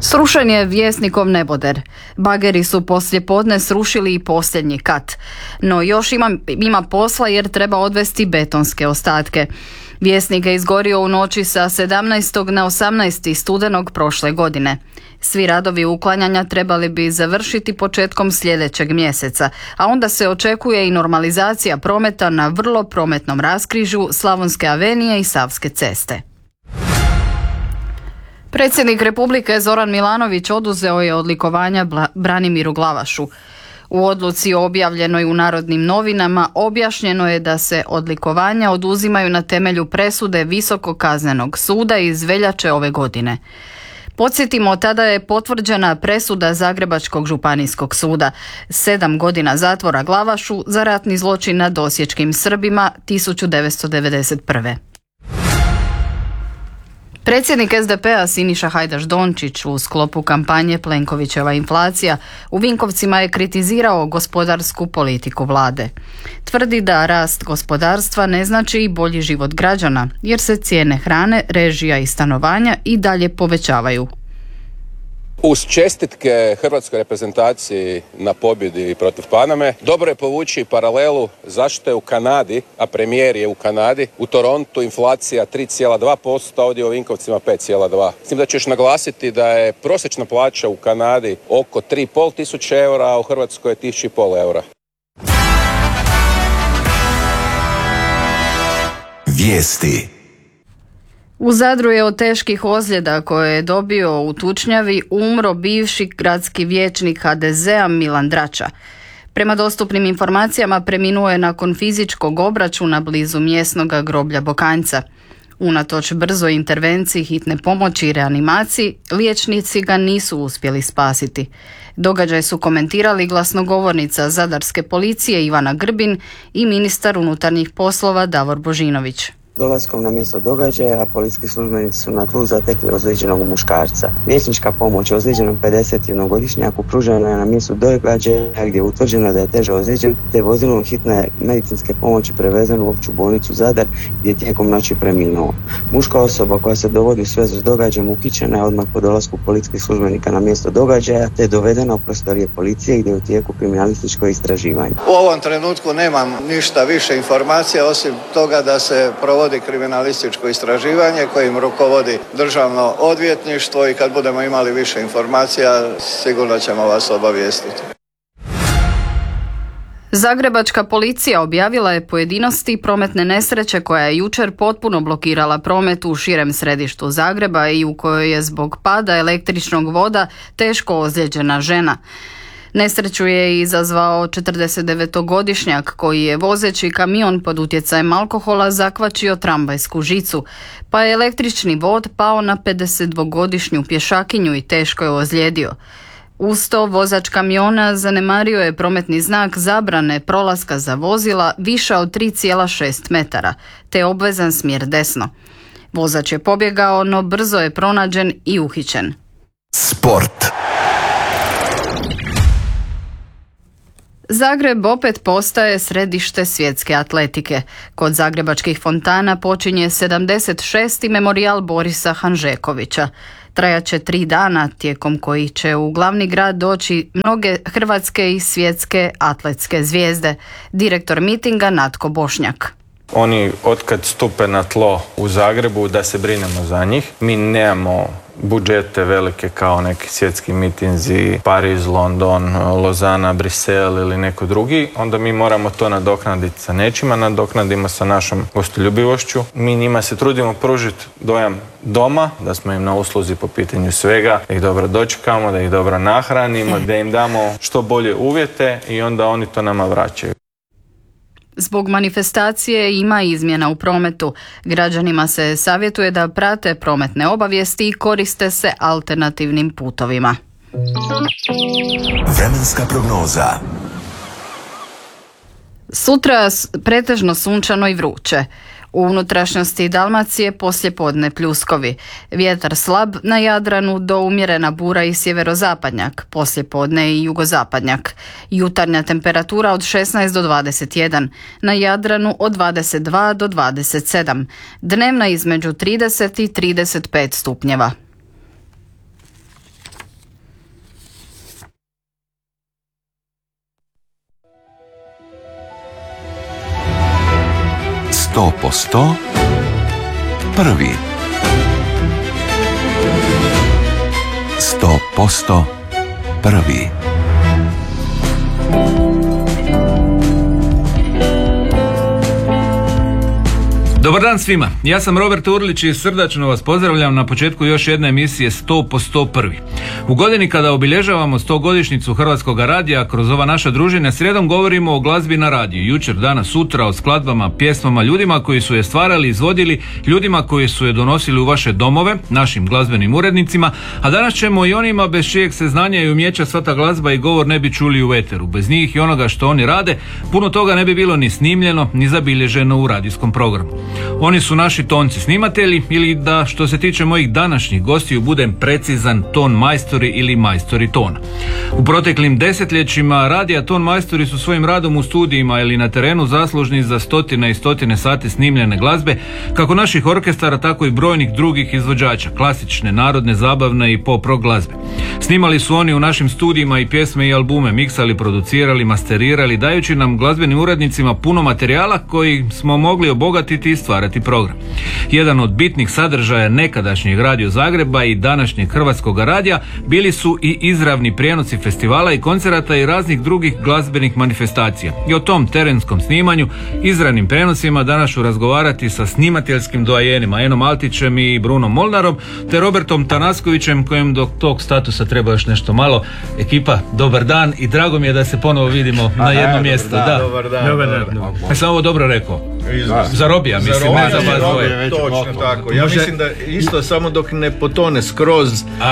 Srušen je Vjesnikov neboder. Bageri su poslijepodne srušili i posljednji kat. No još ima posla jer treba odvesti betonske ostatke. Vjesnik je izgorio u noći sa 17. na 18. studenog prošle godine. Svi radovi uklanjanja trebali bi završiti početkom sljedećeg mjeseca, a onda se očekuje i normalizacija prometa na vrlo prometnom raskrižju Slavonske avenije i Savske ceste. Predsjednik Republike Zoran Milanović oduzeo je odlikovanja Branimiru Glavašu. U odluci objavljenoj u Narodnim novinama objašnjeno je da se odlikovanja oduzimaju na temelju presude Visokog kaznenog suda iz veljače ove godine. Podsjetimo, tada je potvrđena presuda Zagrebačkog županijskog suda, 7 godina zatvora Glavašu za ratni zločin nad osječkim Srbima 1991. Predsjednik SDP-a Siniša Hajdaš Dončić u sklopu kampanje Plenkovićeva inflacija u Vinkovcima je kritizirao gospodarsku politiku vlade. Tvrdi da rast gospodarstva ne znači i bolji život građana, jer se cijene hrane, režija i stanovanja i dalje povećavaju. Uz čestitke hrvatskoj reprezentaciji na pobjedi protiv Paname, dobro je povući paralelu zašto je u Kanadi, a premijer je u Kanadi, u Torontu inflacija 3,2%, ovdje u Vinkovcima 5,2%. Mislim da ću još naglasiti da je prosječna plaća u Kanadi oko 3,5 tisuće eura, a u Hrvatskoj je 1,5 eura. Vijesti. U Zadru je od teških ozljeda koje je dobio u tučnjavi umro bivši gradski vijećnik HDZ-a Milan Drača. Prema dostupnim informacijama preminuo je nakon fizičkog obračuna blizu mjesnog groblja Bokanjca. Unatoč brzoj intervenciji hitne pomoći i reanimaciji, liječnici ga nisu uspjeli spasiti. Događaj su komentirali glasnogovornica Zadarske policije Ivana Grbin i ministar unutarnjih poslova Davor Božinović. Dolaskom na mjesto događaja, policijski službenici su na tlu zatekli ozlijeđenog muškarca. Liječnička pomoć ozlijeđenom 51-godišnjaku pružena je na mjestu događaja gdje je utvrđeno da je teže ozlijeđen, te vozilom hitne medicinske pomoći prevezen u opću bolnicu Zadar gdje je tijekom noći preminuo. Muška osoba koja se dovodi u svezu s događajem uhićena je odmah po dolasku policijskih službenika na mjesto događaja, te je dovedena u prostorije policije gdje je u tijeku kriminalističko istraživanje. U ovom trenutku nemam ništa više informacija osim toga da se provodi kriminalističko istraživanje kojim rukovodi Državno odvjetništvo i kad budemo imali više informacija sigurno ćemo vas obavijestiti. Zagrebačka policija objavila je pojedinosti prometne nesreće koja je jučer potpuno blokirala promet u širem središtu Zagreba i u kojoj je zbog pada električnog voda teško ozlijeđena žena. Nesreću je izazvao 49-godišnjak koji je vozeći kamion pod utjecajem alkohola zakvačio tramvajsku žicu, pa je električni vod pao na 52-godišnju pješakinju i teško je ozlijedio. Uz to vozač kamiona zanemario je prometni znak zabrane prolaska za vozila viša od 3,6 metara, te je obvezan smjer desno. Vozač je pobjegao, no brzo je pronađen i uhićen. Sport. Zagreb opet postaje središte svjetske atletike. Kod zagrebačkih fontana počinje 76. memorijal Borisa Hanžekovića. Trajaće 3 dana, tijekom kojih će u glavni grad doći mnoge hrvatske i svjetske atletske zvijezde. Direktor mitinga Natko Bošnjak. Oni otkad stupe na tlo u Zagrebu da se brinemo za njih. Mi nemamo budžete velike kao neki svjetski mitinzi, Pariz, London, Lozana, Brisel ili neko drugi. Onda mi moramo to nadoknaditi sa nečima, nadoknadimo sa našom gostoljubivošću. Mi njima se trudimo pružiti dojam doma, da smo im na usluzi po pitanju svega, da ih dobro dočekamo, da ih dobro nahranimo, da im damo što bolje uvjete i onda oni to nama vraćaju. Zbog manifestacije ima izmjena u prometu. Građanima se savjetuje da prate prometne obavijesti i koriste se alternativnim putovima. Vremenska prognoza. Sutra pretežno sunčano i vruće. U unutrašnjosti Dalmacije poslijepodne pljuskovi. Vjetar slab, na Jadranu do umjerena bura i sjeverozapadnjak, poslijepodne i jugozapadnjak. Jutarnja temperatura od 16 do 21, na Jadranu od 22 do 27, dnevna između 30 i 35 stupnjeva. 100% prvi. 100% prvi. Dobar dan svima, ja sam Robert Urlić i srdačno vas pozdravljam na početku još jedne emisije 100% prvi. U godini kada obilježavamo 100-godišnjicu Hrvatskog radija, kroz ova naša druženja srijedom govorimo o glazbi na radiju. Jučer, danas, sutra, o skladbama, pjesmama, ljudima koji su je stvarali, izvodili, ljudima koji su je donosili u vaše domove, našim glazbenim urednicima, a danas ćemo i onima bez čijeg se znanja i umjeća sva ta glazba i govor ne bi čuli u eteru. Bez njih i onoga što oni rade, puno toga ne bi bilo ni snimljeno, ni zabilježeno u radijskom programu. Oni su naši tonci snimatelji ili, da što se tiče mojih današnjih gostiju budem precizan, ton majstori ili majstori tona. U proteklim desetljećima radija ton majstori su svojim radom u studijima ili na terenu zaslužni za stotine i stotine sati snimljene glazbe, kako naših orkestara, tako i brojnih drugih izvođača, klasične, narodne, zabavne i pop rock glazbe. Snimali su oni u našim studijima i pjesme i albume, miksali, producirali, masterirali, dajući nam glazbenim urednicima puno materijala koji smo mogli obogatiti i stvarati program. Jedan od bitnih sadržaja nekadašnjeg Radio Zagreba i današnjeg Hrvatskog radija bili su i izravni prijenosi festivala i koncerata i raznih drugih glazbenih manifestacija. I o tom terenskom snimanju, izravnim prenosima danas ću razgovarati sa snimateljskim doajenima Enom Altićem i Brunom Molnarom te Robertom Tanaskovićem, kojem do tog statusa treba još nešto malo. Ekipa, dobar dan i drago mi je da se ponovo vidimo na jedno mjesto. Dobar dan. Sam ovo dobro rekao? Za Robija, mislim, ne za vas dvoje. Točno tako. Ja mislim da isto samo dok ne potone skroz,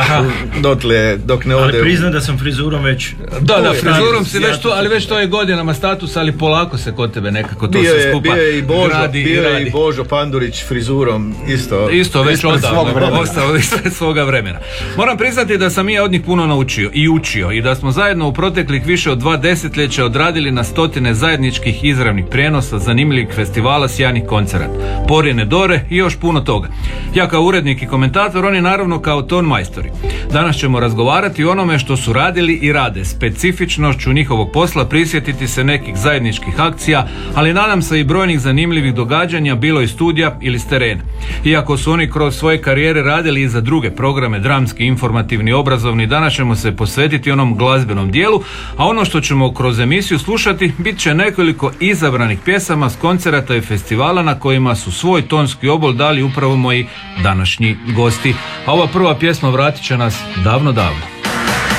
dok ne ode... Ali priznam da sam frizurom već... Da, frizurom si već tu, ali već to je godinama status, ali polako se kod tebe nekako to se skupa gradi. Bio je i Božo Pandurić frizurom, isto već odavno, ostao ispred svoga vremena. Moram priznati da sam ja od njih puno naučio i učio i da smo zajedno u proteklih više od 2 desetljeća odradili na stotine zajedničkih izravnih prijenosa, zanimljivih festivala, sjajnih koncerata, Porjene Dore i još puno toga. Ja kao urednik i komentator, oni naravno kao ton majstori. Danas ćemo razgovarati o onome što su radili i rade, specifičnošću njihovog posla, prisjetiti se nekih zajedničkih akcija, ali nadam se i brojnih zanimljivih događanja, bilo iz studija ili s terena. Iako su oni kroz svoje karijere radili i za druge programe, dramski, informativni, obrazovni, danas ćemo se posvetiti onom glazbenom dijelu, a ono što ćemo kroz emisiju slušati bit će nekoliko izabranih pjesama s koncerata i festivala na kojima su svoj tonski obol dali upravo moji današnji gosti. A ova prva pjesma vratit će nas davno.